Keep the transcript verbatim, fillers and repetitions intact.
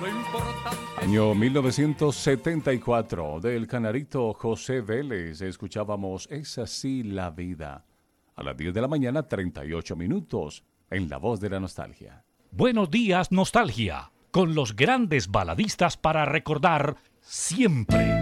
Año mil novecientos setenta y cuatro, del canarito José Vélez, escuchábamos Es así la vida. A las diez de la mañana, treinta y ocho minutos, en La Voz de la Nostalgia. Buenos días, Nostalgia, con los grandes baladistas para recordar siempre.